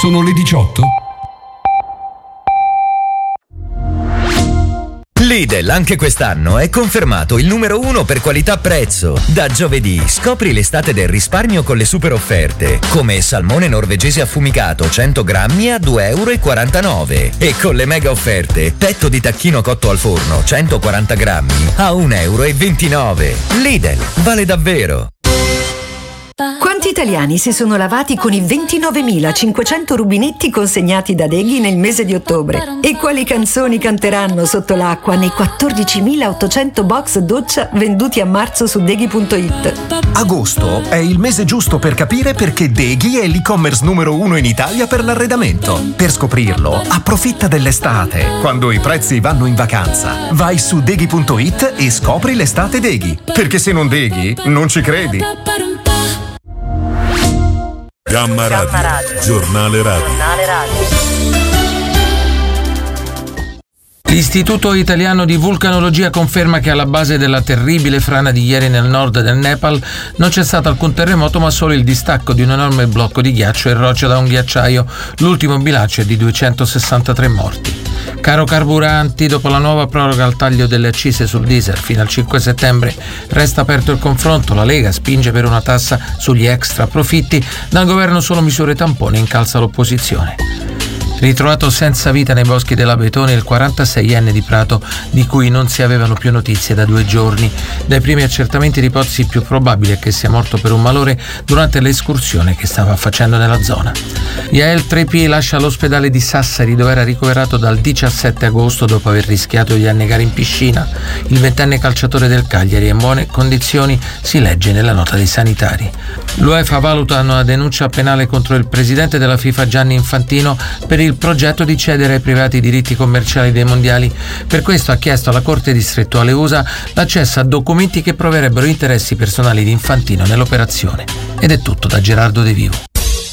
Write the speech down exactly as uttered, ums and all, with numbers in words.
Sono le diciotto. Lidl anche quest'anno è confermato il numero uno per qualità-prezzo. Da giovedì scopri l'estate del risparmio con le super offerte, come salmone norvegese affumicato cento grammi a due e quarantanove euro e con le mega offerte petto di tacchino cotto al forno centoquaranta grammi a un e ventinove euro. Lidl, vale davvero. Quanti italiani si sono lavati con i ventinovemilacinquecento rubinetti consegnati da Deghi nel mese di ottobre? E quali canzoni canteranno sotto l'acqua nei quattordicimilaottocento box doccia venduti a marzo su Deghi punto it? Agosto è il mese giusto per capire perché Deghi è l'e-commerce numero uno in Italia per l'arredamento. Per scoprirlo, approfitta dell'estate, quando i prezzi vanno in vacanza. Vai su Deghi punto it e scopri l'estate Deghi. Perché se non Deghi, non ci credi. Gamma Radio, Gamma Radio. Giornale Radio. Giornale Radio. L'Istituto Italiano di Vulcanologia conferma che alla base della terribile frana di ieri nel nord del Nepal non c'è stato alcun terremoto, ma solo il distacco di un enorme blocco di ghiaccio e roccia da un ghiacciaio. L'ultimo bilancio è di duecentosessantatré morti. Caro carburanti, dopo la nuova proroga al taglio delle accise sul diesel fino al cinque settembre, resta aperto il confronto. La Lega spinge per una tassa sugli extra profitti, dal governo solo misure tampone, incalza l'opposizione. Ritrovato senza vita nei boschi della Betone il quarantaseienne di Prato, di cui non si avevano più notizie da due giorni. Dai primi accertamenti l'ipotesi più probabile è che sia morto per un malore durante l'escursione che stava facendo nella zona. Yael Trepie lascia l'ospedale di Sassari, dove era ricoverato dal diciassette agosto dopo aver rischiato di annegare in piscina. Il ventenne calciatore del Cagliari è in buone condizioni, si legge nella nota dei sanitari. L'UEFA valuta una denuncia penale contro il presidente della FIFA Gianni Infantino per il progetto di cedere ai privati i diritti commerciali dei mondiali. Per questo ha chiesto alla Corte distrettuale U S A l'accesso a documenti che proverebbero interessi personali di Infantino nell'operazione. Ed è tutto da Gerardo De Vivo.